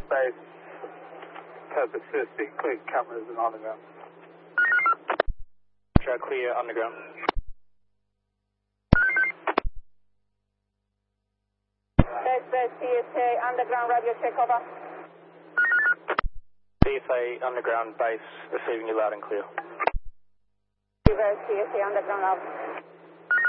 base, purpose 50, clear cameras and underground. Clear underground. Base, CSA, underground radio check, over. CSA underground base, receiving you loud and clear. Base, CSA, underground, out.